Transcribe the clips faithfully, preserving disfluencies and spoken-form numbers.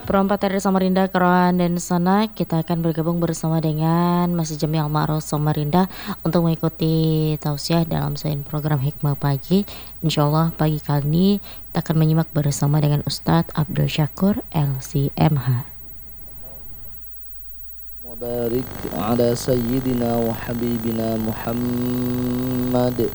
Perempat dari Samarinda, Kerawan dan Sana, kita akan bergabung bersama dengan Masjid Jami Al-Ma'ruf Samarinda untuk mengikuti tausiah dalam sebuah program Hikmah Pagi. Insyaallah pagi kali ini kita akan menyimak bersama dengan Ustadz Abdul Syakur L C M H. Mubarik ala sayyidina wa habibina Muhammad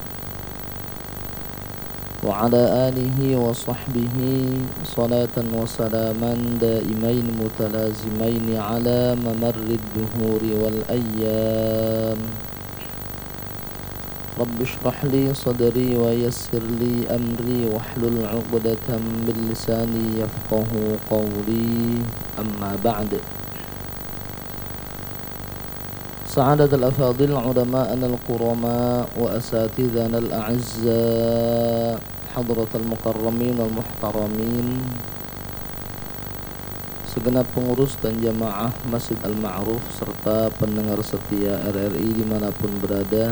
wa ala alihi wa sahbihi salatan wa salaman daimain mutalazimain ala mamarrid duhuri wal ayyam. Rabbi shrah li sadri wa yassir li amri wahlul 'uqdatam min lisani yafqahu qawli, amma ba'd. سعادة الأفاضل علماءنا الكرماء وأساتذتنا الأعزاء حضرة المكرمين والمحترمين, segenap pengurus dan jamaah Masjid Al-Ma'ruf serta pendengar setia R R I dimanapun berada,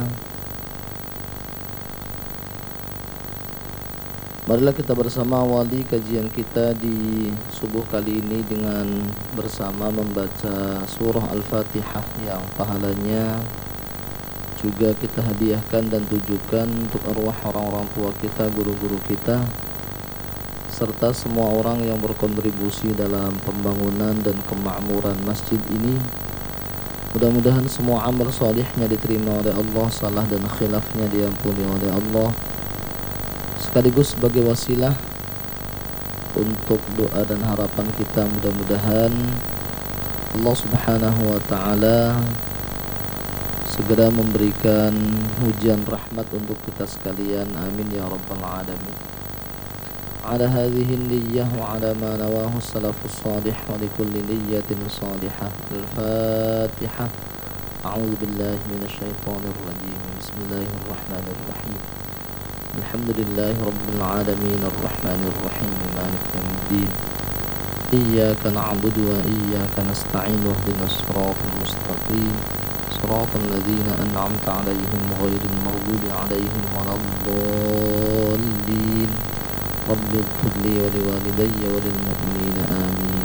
marilah kita bersama awali kajian kita di subuh kali ini dengan bersama membaca surah Al-Fatihah yang pahalanya juga kita hadiahkan dan tujukan untuk arwah orang-orang tua kita, guru-guru kita, serta semua orang yang berkontribusi dalam pembangunan dan kemakmuran masjid ini. Mudah-mudahan semua amal salihnya diterima oleh Allah, salah dan khilafnya diampuni oleh Allah, sekaligus sebagai wasilah untuk doa dan harapan kita. Mudah-mudahan Allah Subhanahu wa ta'ala segera memberikan hujan rahmat untuk kita sekalian, amin ya rabbal alamin. Ala hadhihi niyyah wa ala ma nawahu salafus salih wa likulli niyyatin salihah. Al-Fatihah. A'udzu billahi minasyaitonir rajim. Bismillahirrahmanirrahim. Alhamdulillahi rabbil alamin arrahmanir rahim maliki yaumiddin. Iyyaka na'budu wa iyyaka nasta'in ihdinas siratal mustaqim siratal ladzina an'amta 'alaihim ghairil maghdubi 'alaihim waladdallin. Rabbi ighfir li wa liwalidayya wa lil mu'minina amin.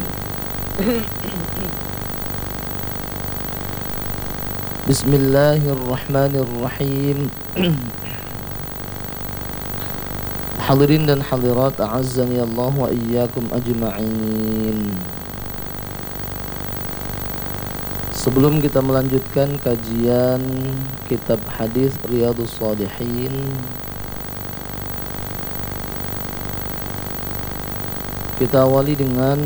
Bismillahirrahmanirrahim. Hadirin dan hadirat, a'azzani Allah wa iyyakum ajma'in. Sebelum kita melanjutkan kajian kitab hadis Riyadhus Shalihin, kita awali dengan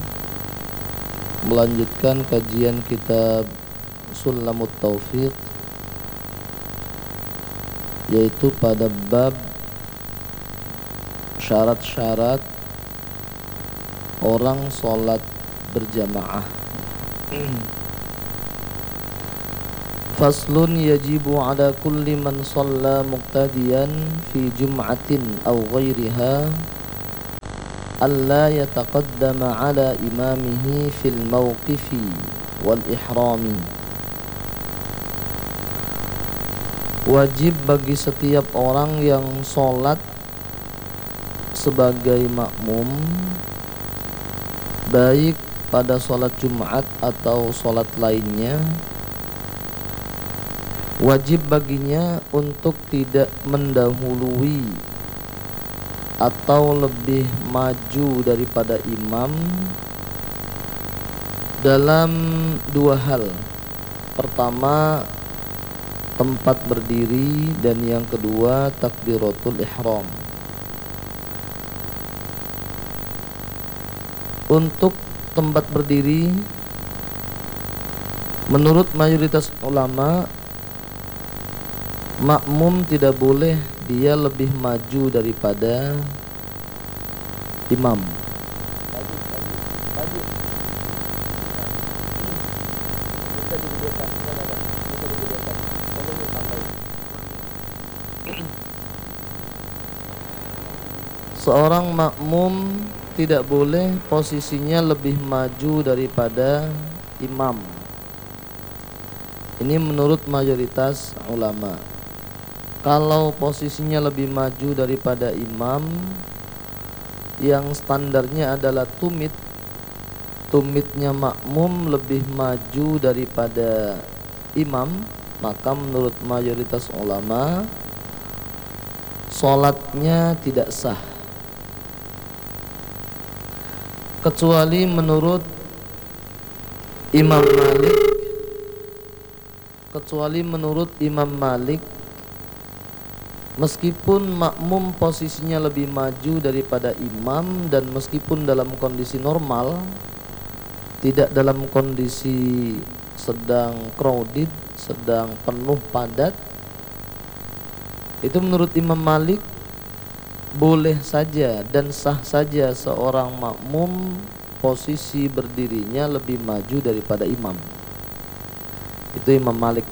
melanjutkan kajian kitab Sulamut Taufiq, yaitu pada bab syarat-syarat orang sholat berjamaah. Faslun yajibu ala kulli man shalla muqtadiyan fi jum'atin aw ghairiha alla yataqaddama ala imamihi fil mawqifi wal ihrami. Wajib bagi setiap orang yang sholat sebagai makmum, baik pada sholat Jumat atau sholat lainnya, wajib baginya untuk tidak mendahului atau lebih maju daripada imam dalam dua hal. Pertama, tempat berdiri, dan yang kedua takbiratul ihram. Untuk tempat berdiri, menurut mayoritas ulama, makmum tidak boleh dia lebih maju daripada imam. Seorang makmum tidak boleh posisinya lebih maju daripada imam. Ini menurut mayoritas ulama. Kalau posisinya lebih maju daripada imam, yang standarnya adalah tumit, tumitnya makmum lebih maju daripada imam, maka menurut mayoritas ulama sholatnya tidak sah, kecuali menurut Imam Malik kecuali menurut Imam Malik meskipun makmum posisinya lebih maju daripada imam dan meskipun dalam kondisi normal, tidak dalam kondisi sedang crowded, sedang penuh padat, itu menurut Imam Malik boleh saja dan sah saja seorang makmum posisi berdirinya lebih maju daripada imam. Itu Imam Malik.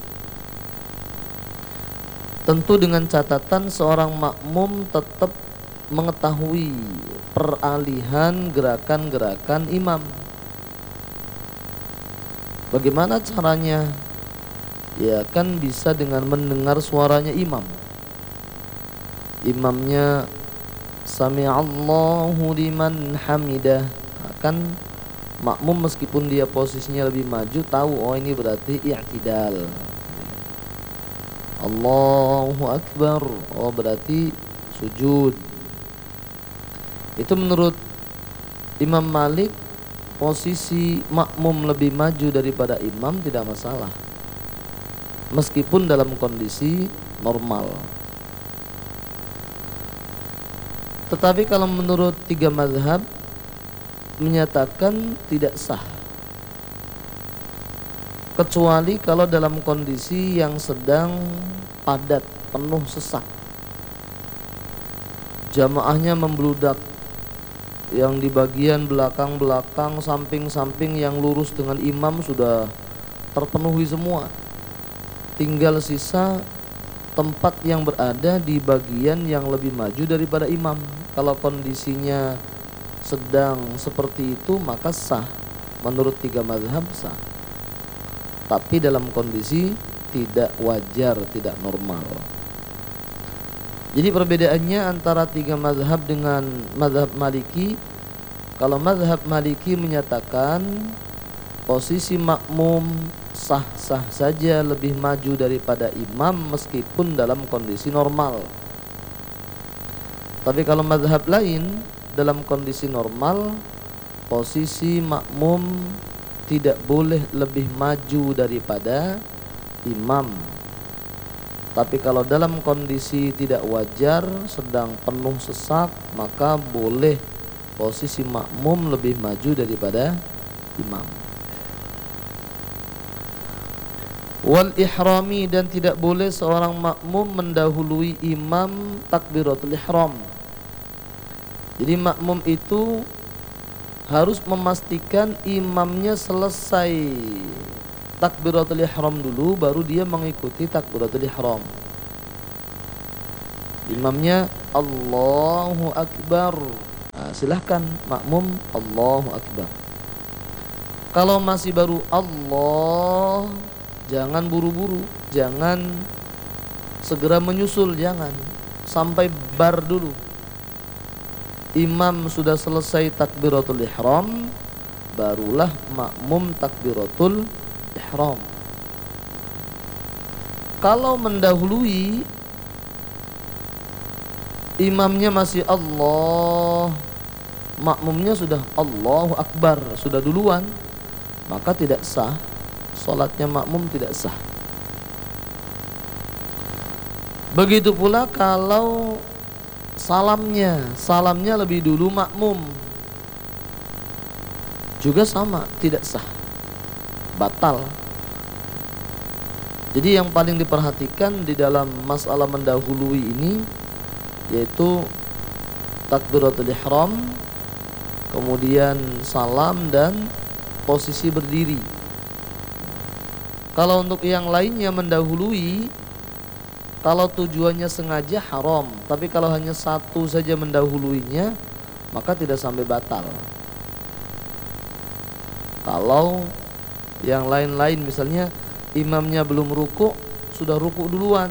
Tentu dengan catatan seorang makmum tetap mengetahui peralihan gerakan-gerakan imam. Bagaimana caranya? Ya kan bisa dengan mendengar suaranya imam. Imamnya Sami'allahu liman hamidah, kan makmum meskipun dia posisinya lebih maju tahu oh ini berarti i'tidal. Allahu Akbar, oh berarti sujud. Itu menurut Imam Malik, posisi makmum lebih maju daripada imam tidak masalah, meskipun dalam kondisi normal. Tetapi kalau menurut tiga mazhab menyatakan tidak sah, kecuali kalau dalam kondisi yang sedang padat, penuh sesak, jamaahnya membludak, yang di bagian belakang-belakang, samping-samping yang lurus dengan imam sudah terpenuhi semua, tinggal sisa tempat yang berada di bagian yang lebih maju daripada imam. Kalau kondisinya sedang seperti itu maka sah, menurut tiga mazhab sah, tapi dalam kondisi tidak wajar, tidak normal. Jadi perbedaannya antara tiga mazhab dengan mazhab Maliki, kalau mazhab Maliki menyatakan posisi makmum sah-sah saja lebih maju daripada imam meskipun dalam kondisi normal. Tapi kalau mazhab lain, dalam kondisi normal posisi makmum tidak boleh lebih maju daripada imam. Tapi kalau dalam kondisi tidak wajar, sedang penuh sesak, maka boleh posisi makmum lebih maju daripada imam. Wal ihrami, dan tidak boleh seorang makmum mendahului imam takbiratul ihram. Jadi makmum itu harus memastikan imamnya selesai takbiratul ihram dulu, baru dia mengikuti takbiratul ihram. Imamnya Allahu Akbar, nah, silahkan makmum Allahu Akbar. Kalau masih baru Allah, jangan buru-buru, jangan segera menyusul, jangan sampai bar dulu. Imam sudah selesai takbiratul ihram, barulah makmum takbiratul ihram. Kalau mendahului, imamnya masih Allah, makmumnya sudah Allahu Akbar, sudah duluan, maka tidak sah, sholatnya makmum tidak sah. Begitu pula kalau salamnya, salamnya lebih dulu makmum, juga sama, tidak sah, batal. Jadi yang paling diperhatikan di dalam masalah mendahului ini yaitu takbiratul ihram, kemudian salam dan posisi berdiri. Kalau untuk yang lainnya mendahului, kalau tujuannya sengaja haram, tapi kalau hanya satu saja mendahuluinya maka tidak sampai batal. Kalau yang lain-lain, misalnya imamnya belum ruku, sudah ruku duluan,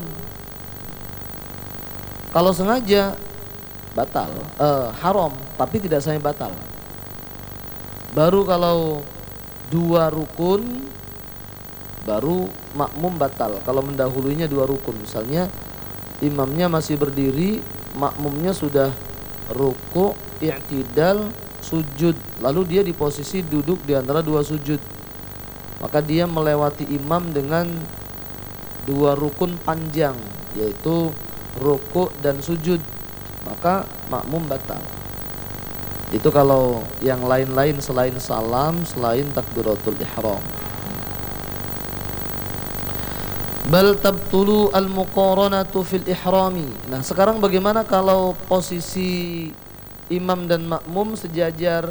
kalau sengaja batal, eh, haram, tapi tidak sampai batal. Baru kalau dua rukun baru makmum batal. Kalau mendahulunya dua rukun, misalnya imamnya masih berdiri, makmumnya sudah ruku, i'tidal, sujud, lalu dia di posisi duduk di antara dua sujud, maka dia melewati imam dengan dua rukun panjang, yaitu ruku dan sujud, maka makmum batal. Itu kalau yang lain-lain selain salam, selain takbiratul ihram. Bal tabtulu al-muqaranatu fil ihrami. Nah, sekarang bagaimana kalau posisi imam dan makmum sejajar?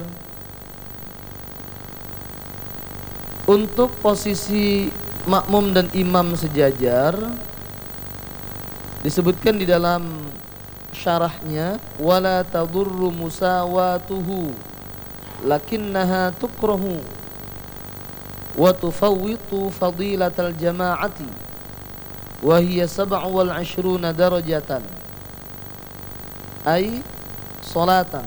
Untuk posisi makmum dan imam sejajar disebutkan di dalam syarahnya, wala tadurru musawatuhu lakinnaha tukrahu wa tufawwitu fadilatal jama'ati wa hiya sab'u wal ashruna darajatan ay salatan.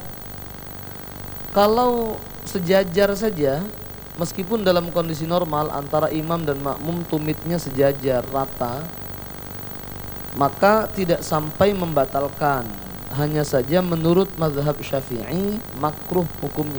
Kalau sejajar saja, meskipun dalam kondisi normal antara imam dan makmum tumitnya sejajar rata, maka tidak sampai membatalkan. Hanya saja menurut mazhab Syafi'i makruh hukumnya.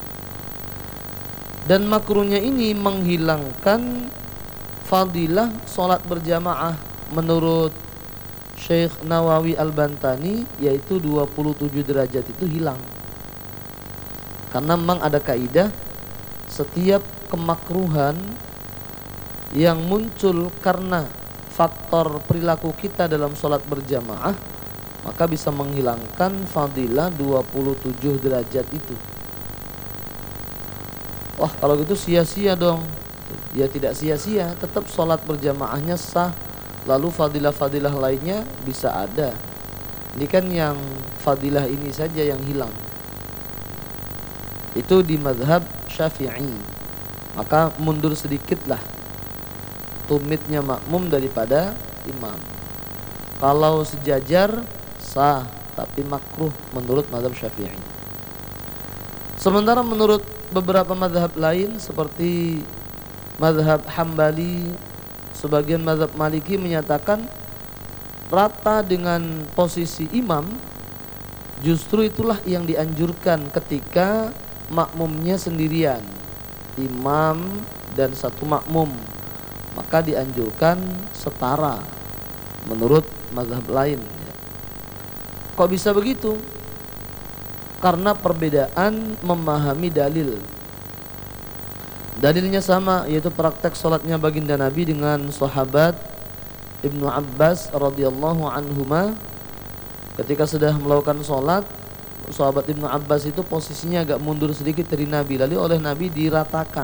Dan makruhnya ini menghilangkan fadilah sholat berjamaah menurut Syekh Nawawi Al-Bantani, yaitu dua puluh tujuh derajat itu hilang. Karena memang ada kaidah, setiap kemakruhan yang muncul karena faktor perilaku kita dalam sholat berjamaah, maka bisa menghilangkan fadilah dua puluh tujuh derajat itu. Wah, kalau gitu sia-sia dong. Ya tidak sia-sia, tetap sholat berjamaahnya sah, lalu fadilah-fadilah lainnya bisa ada. Ini kan yang fadilah ini saja yang hilang. Itu di mazhab Syafi'i. Maka mundur sedikitlah tumitnya makmum daripada imam. Kalau sejajar sah, tapi makruh menurut mazhab Syafi'i. Sementara menurut beberapa mazhab lain seperti mazhab Hambali, sebagian mazhab Maliki menyatakan rata dengan posisi imam, justru itulah yang dianjurkan ketika makmumnya sendirian, imam dan satu makmum, maka dianjurkan setara menurut mazhab lain. Kok bisa begitu? Karena perbedaan memahami dalil. Dalilnya sama, yaitu praktek sholatnya baginda Nabi dengan sahabat Ibnu Abbas radhiyallahu anhuma. Ketika sudah melakukan sholat, sahabat Ibnu Abbas itu posisinya agak mundur sedikit dari Nabi, lalu oleh Nabi diratakan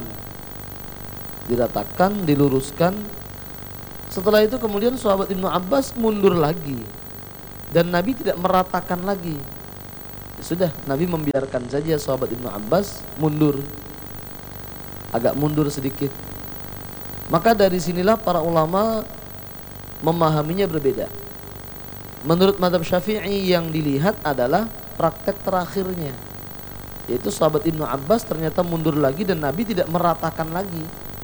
diratakan, diluruskan. Setelah itu kemudian sahabat Ibnu Abbas mundur lagi, dan Nabi tidak meratakan lagi. Sudah, Nabi membiarkan saja sahabat Ibnu Abbas mundur, agak mundur sedikit. Maka dari sinilah para ulama memahaminya berbeda. Menurut mazhab Syafi'i yang dilihat adalah praktek terakhirnya, yaitu sahabat Ibnu Abbas ternyata mundur lagi dan Nabi tidak meratakan lagi.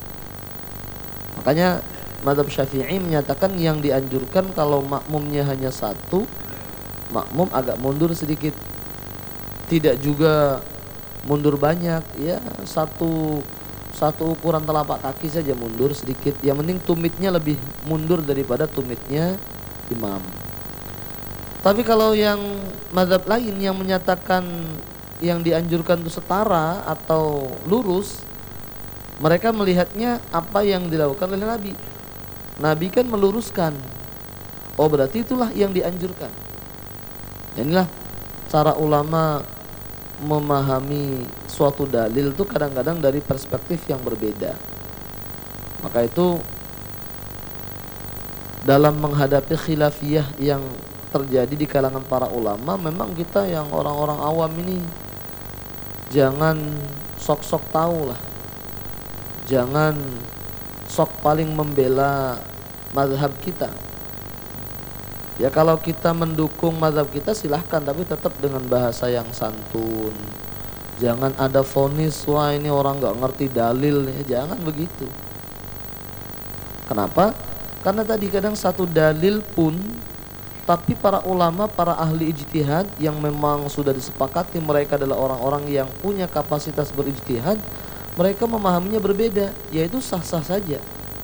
Makanya mazhab Syafi'i menyatakan yang dianjurkan kalau makmumnya hanya satu, makmum agak mundur sedikit, tidak juga mundur banyak, ya satu satu ukuran telapak kaki saja mundur sedikit. Yang penting tumitnya lebih mundur daripada tumitnya imam. Tapi kalau yang mazhab lain yang menyatakan yang dianjurkan itu setara atau lurus, mereka melihatnya apa yang dilakukan oleh Nabi. Nabi kan meluruskan. Oh, berarti itulah yang dianjurkan. Inilah cara ulama memahami suatu dalil itu kadang-kadang dari perspektif yang berbeda. Maka itu dalam menghadapi khilafiyah yang terjadi di kalangan para ulama, memang kita yang orang-orang awam ini jangan sok-sok tahu lah, jangan sok paling membela mazhab kita. Ya kalau kita mendukung mazhab kita silahkan, tapi tetap dengan bahasa yang santun. Jangan ada vonis, wah ini orang nggak ngerti dalil nih, jangan begitu. Kenapa? Karena tadi kadang satu dalil pun, tapi para ulama, para ahli ijtihad yang memang sudah disepakati mereka adalah orang-orang yang punya kapasitas berijtihad, mereka memahaminya berbeda, yaitu sah-sah saja.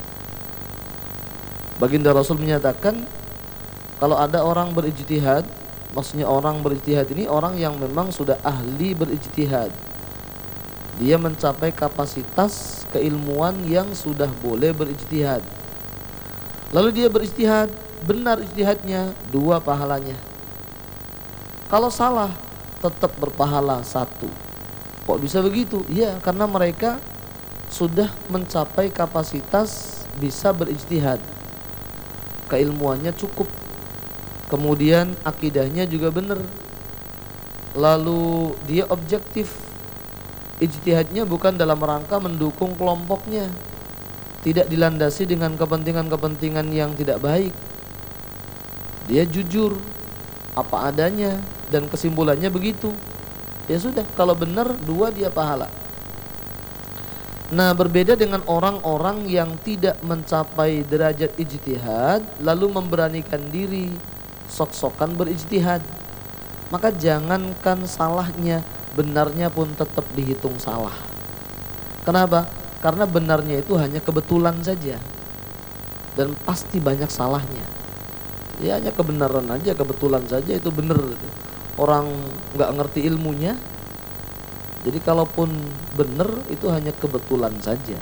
Baginda Rasul menyatakan, kalau ada orang berijtihad, maksudnya orang berijtihad ini orang yang memang sudah ahli berijtihad. Dia mencapai kapasitas keilmuan yang sudah boleh berijtihad. Lalu dia berijtihad, benar ijtihadnya, dua pahalanya. Kalau salah, tetap berpahala satu. Kok bisa begitu? Ya, karena mereka sudah mencapai kapasitas bisa berijtihad. Keilmuannya cukup. Kemudian akidahnya juga benar. Lalu dia objektif. Ijtihadnya bukan dalam rangka mendukung kelompoknya, tidak dilandasi dengan kepentingan-kepentingan yang tidak baik. Dia jujur apa adanya dan kesimpulannya begitu. Ya sudah, kalau benar dua dia pahala. Nah, berbeda dengan orang-orang yang tidak mencapai derajat ijtihad lalu memberanikan diri sok-sokan berijtihad. Maka jangankan salahnya, benarnya pun tetap dihitung salah. Kenapa? Karena benarnya itu hanya kebetulan saja, dan pasti banyak salahnya. Ya hanya kebenaran aja, kebetulan saja itu benar. Orang nggak ngerti ilmunya, jadi kalaupun benar itu hanya kebetulan saja.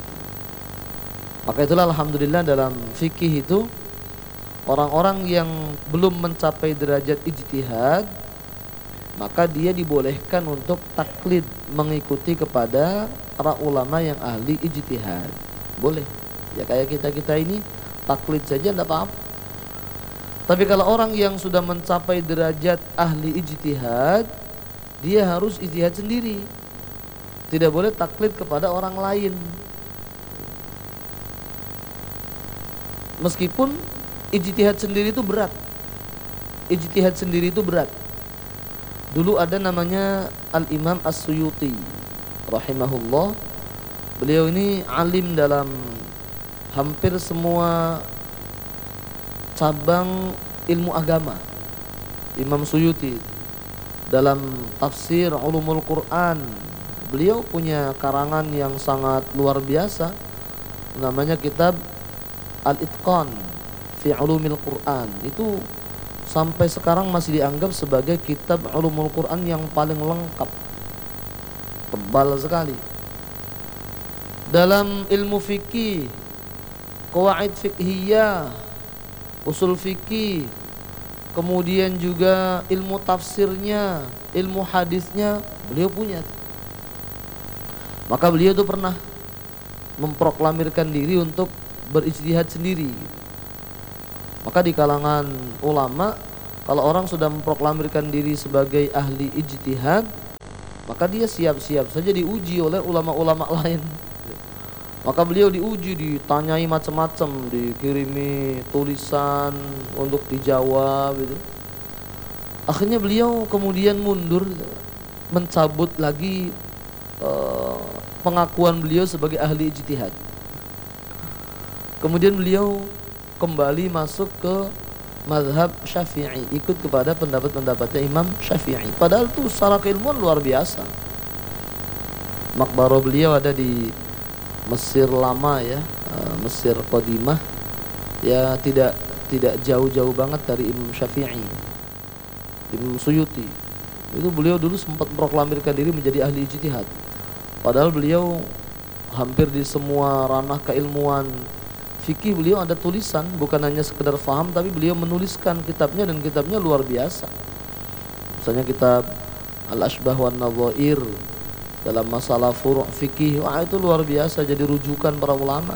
Maka itulah alhamdulillah dalam fikih itu, orang-orang yang belum mencapai derajat ijtihad, maka dia dibolehkan untuk taklid, mengikuti kepada para ulama yang ahli ijtihad. Boleh. Ya kayak kita-kita ini taklid saja tidak apa-apa. Tapi kalau orang yang sudah mencapai derajat ahli ijtihad, dia harus ijtihad sendiri. Tidak boleh taklid kepada orang lain. Meskipun ijtihad sendiri itu berat. Ijtihad sendiri itu berat. Dulu ada namanya Al-Imam As-Suyuti rahimahullah. Beliau ini alim dalam hampir semua cabang ilmu agama. Imam Suyuti dalam tafsir ulumul Quran, beliau punya karangan yang sangat luar biasa, namanya kitab Al-Itqan fi ulumil Quran. Itu sampai sekarang masih dianggap sebagai kitab ulumul Quran yang paling lengkap, tebal sekali. Dalam ilmu fikih, qawaid fiqhiyah, usul fikih, kemudian juga ilmu tafsirnya, ilmu hadisnya, beliau punya. Maka beliau itu pernah memproklamirkan diri untuk berijtihad sendiri. Maka di kalangan ulama, kalau orang sudah memproklamirkan diri sebagai ahli ijtihad, maka dia siap-siap saja diuji oleh ulama-ulama lain. Maka beliau diuji, ditanyai macam-macam, dikirimi tulisan untuk dijawab gitu. Akhirnya beliau kemudian mundur, mencabut lagi uh, pengakuan beliau sebagai ahli ijtihad. Kemudian beliau kembali masuk ke mazhab Syafi'i, ikut kepada pendapat-pendapatnya Imam Syafi'i. Padahal itu secara keilmuan luar biasa. Makbaro beliau ada di Mesir lama ya, Mesir Qadimah, ya tidak tidak jauh-jauh banget dari Imam Syafi'i. Imam Suyuti itu beliau dulu sempat proklamirkan diri menjadi ahli ijtihad. Padahal beliau hampir di semua ranah keilmuan fikih beliau ada tulisan, bukan hanya sekedar faham, tapi beliau menuliskan kitabnya, dan kitabnya luar biasa. Misalnya kitab Al-Ashbah wan Nadhair dalam masalah furu' fikih, wah itu luar biasa, jadi rujukan para ulama.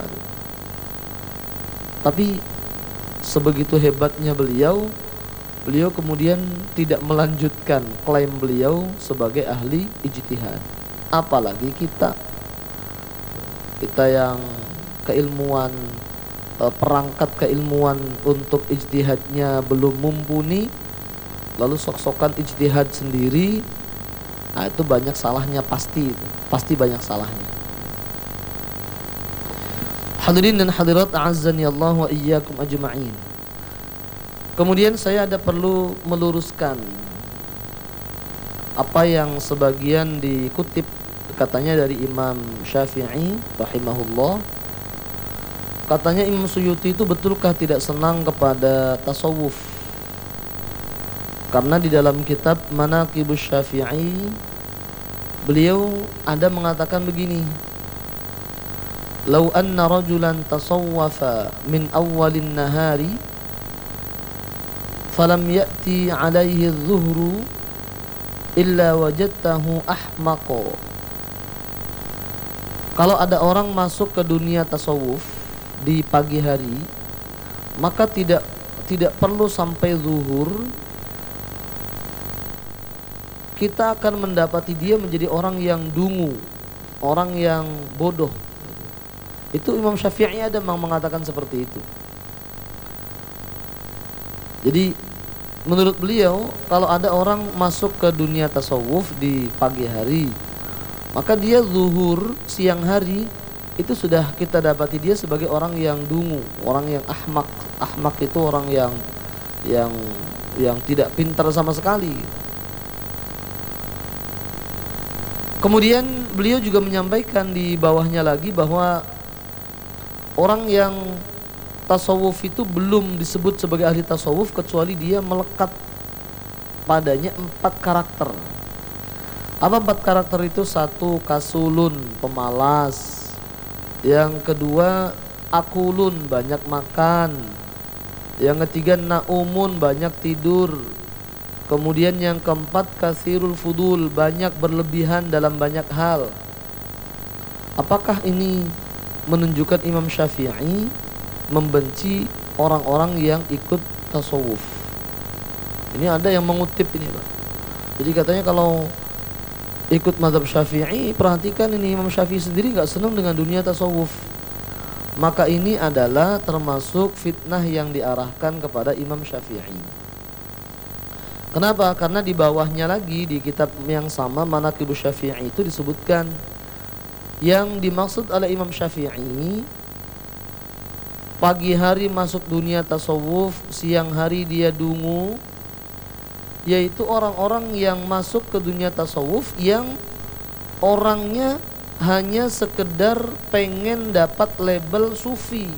Tapi sebegitu hebatnya beliau, beliau kemudian tidak melanjutkan klaim beliau sebagai ahli ijtihad. Apalagi kita, kita yang keilmuan, perangkat keilmuan untuk ijtihadnya belum mumpuni, lalu sok-sokan ijtihad sendiri, Nah, itu banyak salahnya pasti itu. Pasti banyak salahnya. Hadirin dan hadirat a'azzani Allah wa iyyakum ajma'in. Kemudian saya ada perlu meluruskan apa yang sebagian dikutip katanya dari Imam Syafi'i rahimahullah. Katanya Imam Suyuti itu betulkah tidak senang kepada tasawuf? Karena di dalam kitab Manaqibus Syafi'i beliau ada mengatakan begini, "Lau anna rajulan tasawwafa min awwalin nahari falam ya'ti alaihi adh-dhuhru illa wajadtahu ahmaqa." Kalau ada orang masuk ke dunia tasawuf di pagi hari, maka tidak tidak perlu sampai zuhur kita akan mendapati dia menjadi orang yang dungu, orang yang bodoh. Itu Imam Syafi'i ada yang mengatakan seperti itu. Jadi menurut beliau, kalau ada orang masuk ke dunia tasawuf di pagi hari, maka dia zuhur siang hari itu sudah kita dapati dia sebagai orang yang dungu, orang yang ahmak. Ahmak itu orang yang yang yang tidak pintar sama sekali. Kemudian beliau juga menyampaikan di bawahnya lagi bahwa orang yang tasawuf itu belum disebut sebagai ahli tasawuf kecuali dia melekat padanya empat karakter. Apa empat karakter itu? Satu, kasulun, pemalas. Yang kedua, akulun, banyak makan. Yang ketiga, naumun, banyak tidur. Kemudian yang keempat, katsirul fudul, banyak berlebihan dalam banyak hal. Apakah ini menunjukkan Imam Syafi'i membenci orang-orang yang ikut tasawuf? Ini ada yang mengutip ini, Pak. Jadi katanya kalau ikut mazhab Syafi'i, perhatikan ini Imam Syafi'i sendiri gak senang dengan dunia tasawuf. Maka ini adalah termasuk fitnah yang diarahkan kepada Imam Syafi'i. Kenapa? Karena di bawahnya lagi di kitab yang sama Manaqibus Syafi'i itu disebutkan yang dimaksud oleh Imam Syafi'i pagi hari masuk dunia tasawuf, siang hari dia dungu, yaitu orang-orang yang masuk ke dunia tasawuf yang orangnya hanya sekedar pengen dapat label sufi.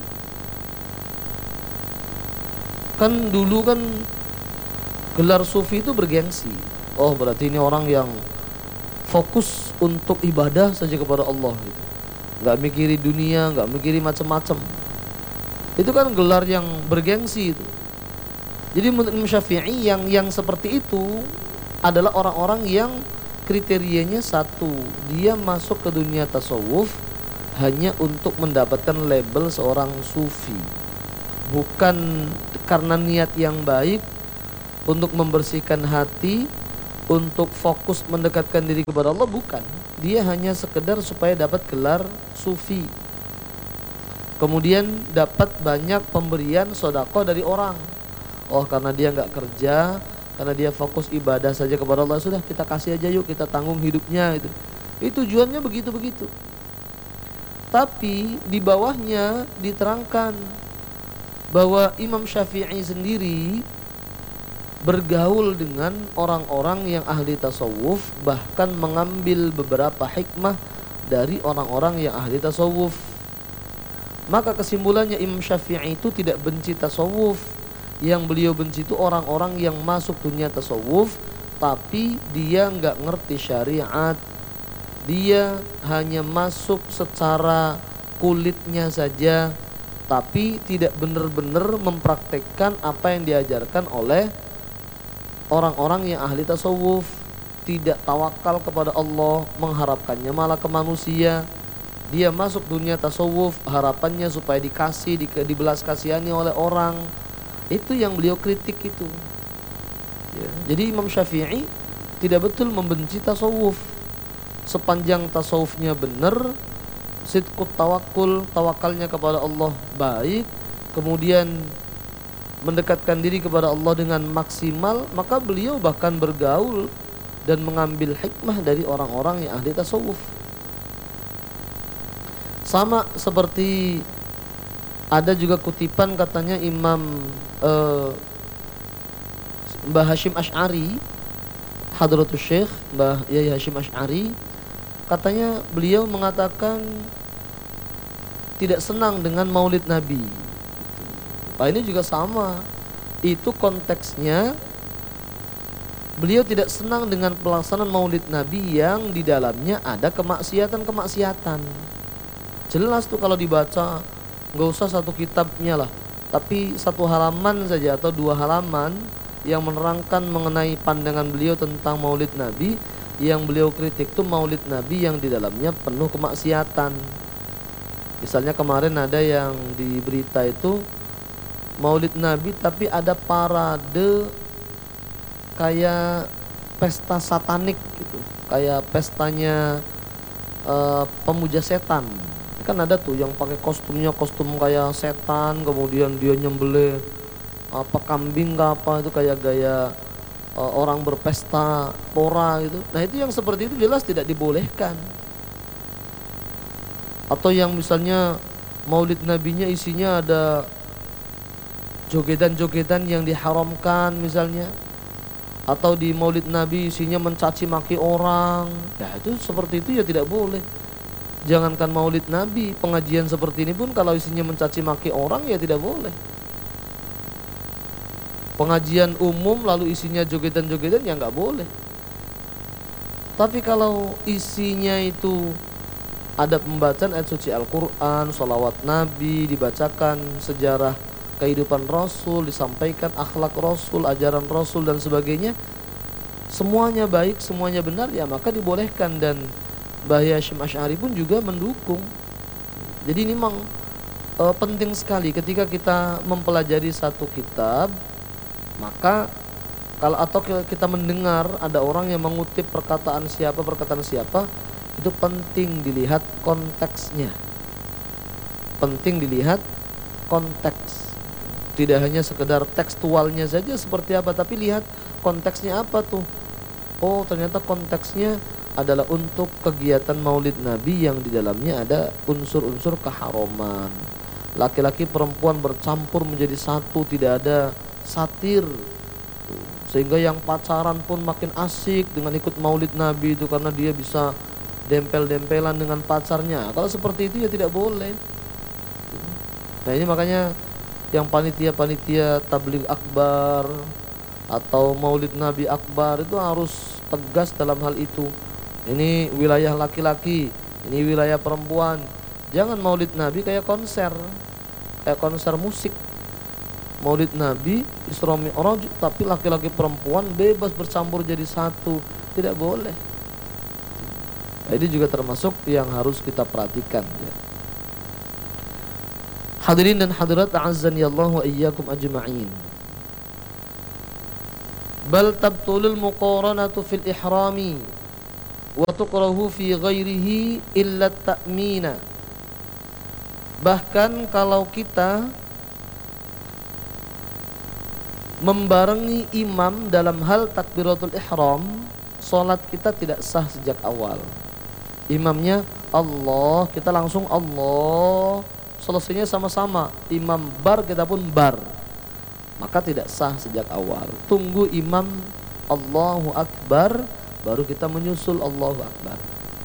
Kan dulu kan gelar sufi itu bergengsi. Oh, berarti ini orang yang fokus untuk ibadah saja kepada Allah gitu. Gak mikiri dunia, gak mikiri macam-macam. Itu kan gelar yang bergengsi itu. Jadi menurut Imam Syafi'i yang yang seperti itu adalah orang-orang yang kriterianya satu, dia masuk ke dunia tasawuf hanya untuk mendapatkan label seorang sufi, bukan karena niat yang baik untuk membersihkan hati, untuk fokus mendekatkan diri kepada Allah, bukan. Dia hanya sekedar supaya dapat gelar sufi, kemudian dapat banyak pemberian sedekah dari orang. Oh, karena dia nggak kerja, karena dia fokus ibadah saja kepada Allah, sudah kita kasih aja yuk, kita tanggung hidupnya itu. Itu tujuannya begitu-begitu. Tapi di bawahnya diterangkan bahwa Imam Syafi'i sendiri bergaul dengan orang-orang yang ahli tasawuf, bahkan mengambil beberapa hikmah dari orang-orang yang ahli tasawuf. Maka kesimpulannya Imam Syafi'i itu tidak benci tasawuf. Yang beliau benci itu orang-orang yang masuk dunia tasawuf tapi dia nggak ngerti syariat. Dia hanya masuk secara kulitnya saja, tapi tidak benar-benar mempraktekkan apa yang diajarkan oleh orang-orang yang ahli tasawuf. Tidak tawakal kepada Allah, mengharapkannya malah ke manusia. Dia masuk dunia tasawuf harapannya supaya dikasih, di, dibelas kasihani oleh orang. Itu yang beliau kritik itu ya. Jadi Imam Syafi'i tidak betul membenci tasawuf sepanjang tasawufnya benar, sidqut tawakul, tawakalnya kepada Allah baik, kemudian mendekatkan diri kepada Allah dengan maksimal, maka beliau bahkan bergaul dan mengambil hikmah dari orang-orang yang ahli tasawuf. Sama seperti ada juga kutipan katanya Imam uh, Mbah Hashim Asy'ari, Hadratus Syekh Mbah Yai Hashim Asy'ari, katanya beliau mengatakan tidak senang dengan maulid Nabi. Nah ini juga sama, itu konteksnya beliau tidak senang dengan pelaksanaan maulid Nabi yang di dalamnya ada kemaksiatan-kemaksiatan. Jelas tuh kalau dibaca, nggak usah satu kitabnya lah, tapi satu halaman saja atau dua halaman yang menerangkan mengenai pandangan beliau tentang maulid Nabi. Yang beliau kritik tuh maulid Nabi yang di dalamnya penuh kemaksiatan. Misalnya kemarin ada yang di berita itu maulid Nabi tapi ada parade kayak pesta satanik gitu, kayak pestanya uh, pemuja setan. Kan ada tuh yang pakai kostumnya kostum kayak setan, kemudian dia nyembelih apa kambing ke apa, itu kayak gaya uh, orang berpesta pora gitu. Nah itu yang seperti itu jelas tidak dibolehkan. Atau yang misalnya maulid nabinya isinya ada jogedan-jogedan yang diharamkan misalnya, atau di maulid nabi isinya mencaci maki orang, ya itu seperti itu ya tidak boleh. Jangankan maulid nabi, pengajian seperti ini pun kalau isinya mencaci maki orang ya tidak boleh. Pengajian umum lalu isinya jogedan-jogedan ya nggak boleh. Tapi kalau isinya itu ada pembacaan ayat suci Al-Quran, sholawat Nabi, dibacakan sejarah kehidupan Rasul, disampaikan akhlak Rasul, ajaran Rasul dan sebagainya, semuanya baik, semuanya benar, ya maka dibolehkan. Dan Mbah Hashim Asy'ari pun juga mendukung. Jadi ini memang e, penting sekali ketika kita mempelajari satu kitab, maka kalau atau kita mendengar ada orang yang mengutip perkataan siapa perkataan siapa, itu penting dilihat konteksnya. Penting dilihat konteks. Tidak hanya sekedar tekstualnya saja seperti apa, tapi lihat konteksnya apa tuh. Oh, ternyata konteksnya adalah untuk kegiatan maulid Nabi yang di dalamnya ada unsur-unsur keharaman. Laki-laki perempuan bercampur menjadi satu, tidak ada satir. Sehingga yang pacaran pun makin asik dengan ikut maulid Nabi itu, karena dia bisa dempel-dempelan dengan pacarnya. Kalau seperti itu ya tidak boleh. Nah ini makanya yang panitia-panitia tabligh akbar atau maulid Nabi akbar itu harus tegas dalam hal itu. Ini wilayah laki-laki, ini wilayah perempuan. Jangan maulid Nabi kayak konser, kayak konser musik. Maulid Nabi Isra Mi'raj, tapi laki-laki perempuan bebas bercampur jadi satu, tidak boleh. Nah, ini juga termasuk yang harus kita perhatikan ya. Hadirin dan hadirat a'azzani Allah wa iyyakum ajma'in. Bal tabtulul muqaranatu fil ihrami wa tukrahu fi ghairihi illa ta'mina. Bahkan kalau kita membarengi imam dalam hal takbiratul ihram, salat kita tidak sah sejak awal. Imamnya Allah, kita langsung Allah, selesainya sama-sama. Imam bar, kita pun bar, maka tidak sah sejak awal. Tunggu imam Allahu Akbar, baru kita menyusul Allahu Akbar.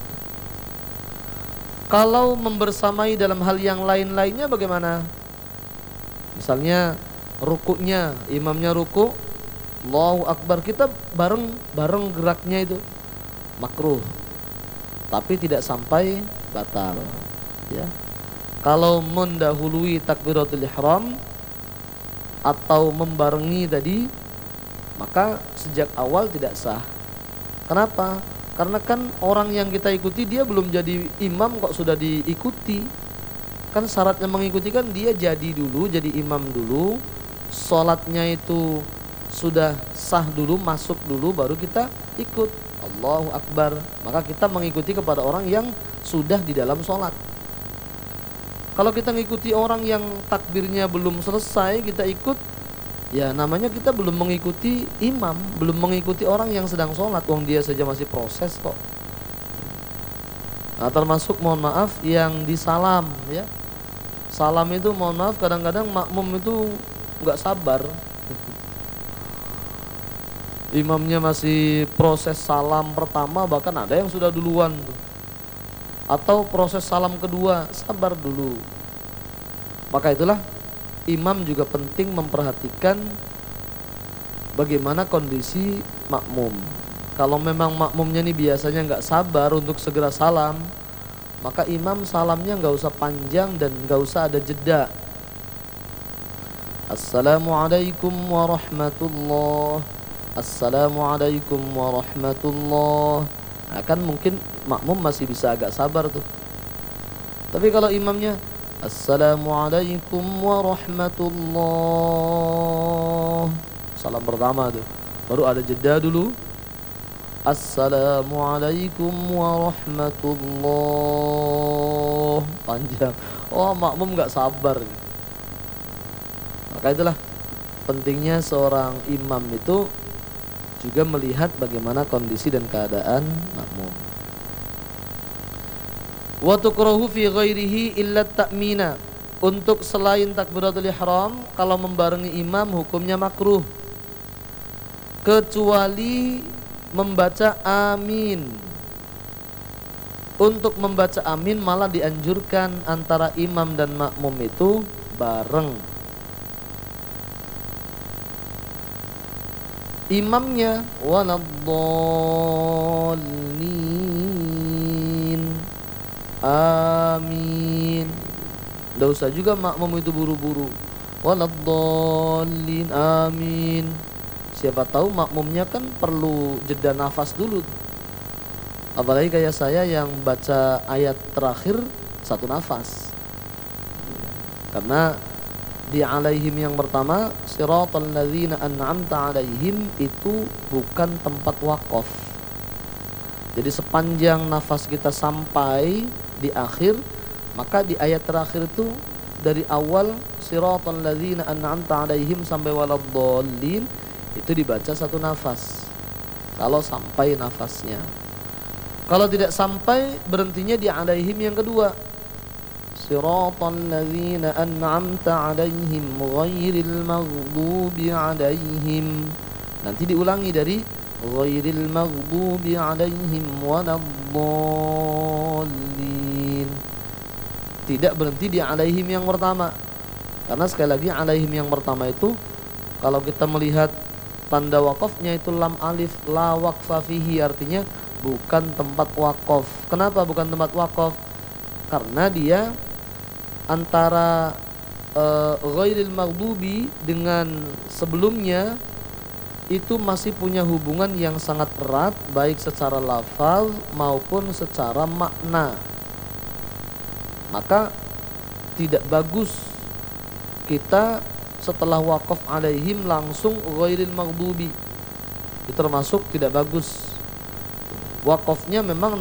Kalau membersamai dalam hal yang lain-lainnya bagaimana? Misalnya rukuknya, imamnya ruku, Allahu Akbar, kita bareng-bareng geraknya itu makruh, tapi tidak sampai batal ya. Kalau mendahului takbiratul ihram atau membarengi tadi, maka sejak awal tidak sah. Kenapa? Karena kan orang yang kita ikuti dia belum jadi imam kok sudah diikuti. Kan syaratnya mengikuti kan dia jadi dulu, jadi imam dulu, sholatnya itu sudah sah dulu, masuk dulu, baru kita ikut Allahu Akbar. Maka kita mengikuti kepada orang yang sudah di dalam sholat. Kalau kita mengikuti orang yang takbirnya belum selesai, kita ikut, Ya namanya kita belum mengikuti imam, belum mengikuti orang yang sedang sholat, wong dia saja masih proses kok. Nah, termasuk mohon maaf yang disalam ya. Salam itu mohon maaf kadang-kadang makmum itu nggak sabar. Imamnya masih proses salam pertama, bahkan ada yang sudah duluan tuh. Atau proses salam kedua, sabar dulu. Maka itulah imam juga penting memperhatikan bagaimana kondisi makmum. Kalau memang makmumnya nih biasanya nggak sabar untuk segera salam, maka imam salamnya nggak usah panjang dan nggak usah ada jeda. Assalamualaikum warahmatullah, Assalamualaikum warahmatullah. Nah, kan mungkin makmum masih bisa agak sabar tuh. Tapi kalau imamnya Assalamualaikum warahmatullah, salam pertama tuh, baru ada jeda dulu. Assalamualaikum warahmatullah, panjang. Oh, makmum gak sabar. Maka itulah pentingnya seorang imam itu juga melihat bagaimana kondisi dan keadaan makmum. Wa tukrahu fi ghairihi illa ta'mina. Untuk selain takbiratul ihram, kalau membarengi imam hukumnya makruh, kecuali membaca amin. Untuk membaca amin malah dianjurkan antara imam dan makmum itu bareng. Imamnya waladdallin amin, nggak usah juga makmum itu buru-buru waladdallin amin. Siapa tahu makmumnya kan perlu jeda nafas dulu. Apalagi kayak saya yang baca ayat terakhir satu nafas. Karena di alaihim yang pertama, siratal ladzina an'amta alaihim, itu bukan tempat wakaf. Jadi sepanjang nafas kita sampai di akhir, maka di ayat terakhir itu dari awal siratal ladzina an'amta alaihim sampai waladdallin itu dibaca satu nafas. Kalau sampai nafasnya. Kalau tidak sampai, berhentinya di alaihim yang kedua. Siratal ladzina an'amta alaihim ghairil maghdubi alaihim. Nanti diulangi dari ghairil maghdubi alaihim waladdallin. Tidak berhenti di alaihim yang pertama. Karena sekali lagi alaihim yang pertama itu kalau kita melihat tanda wakafnya itu lam alif la waqfa fihi, artinya bukan tempat wakaf. Kenapa bukan tempat wakaf? Karena dia antara uh, ghairil maghdubi dengan sebelumnya itu masih punya hubungan yang sangat erat, baik secara lafaz maupun secara makna. Maka tidak bagus kita setelah waqaf alaihim langsung ghairil maghdubi. Itu termasuk tidak bagus. Waqafnya memang